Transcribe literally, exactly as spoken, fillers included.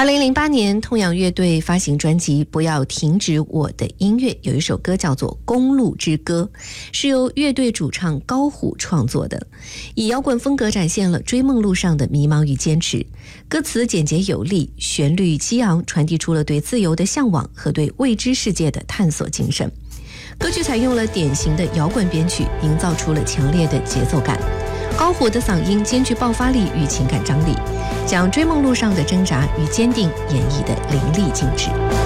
二零零八年，痛仰乐队发行专辑《不要停止我的音乐》，有一首歌叫做《公路之歌》，是由乐队主唱高虎创作的，以摇滚风格展现了追梦路上的迷茫与坚持。歌词简洁有力，旋律激昂，传递出了对自由的向往和对未知世界的探索精神。歌曲采用了典型的摇滚编曲，营造出了强烈的节奏感。高虎的嗓音兼具爆发力与情感张力，将追梦路上的挣扎与坚定演绎得淋漓尽致。